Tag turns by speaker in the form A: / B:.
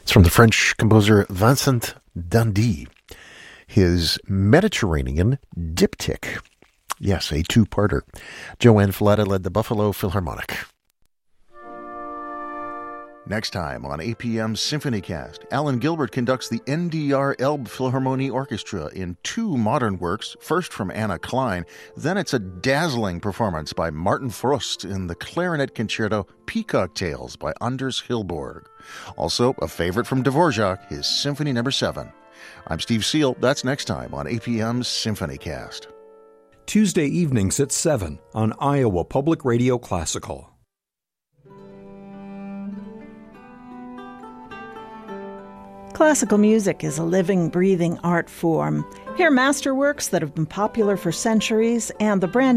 A: It's from the French composer Vincent Dandy, his Mediterranean Diptych. Yes, a two-parter. Joanne Falletta led the Buffalo Philharmonic. Next time on APM's SymphonyCast, Alan Gilbert conducts the NDR Elbphilharmonie Orchestra in two modern works, first from Anna Klein, then it's a dazzling performance by Martin Frost in the clarinet concerto Peacock Tales by Anders Hillborg. Also, a favorite from Dvorak, his Symphony No. 7. I'm Steve Seal. That's next time on APM's SymphonyCast.
B: Tuesday evenings at 7 on Iowa Public Radio Classical.
C: Classical music is a living, breathing art form. Hear masterworks that have been popular for centuries and the brand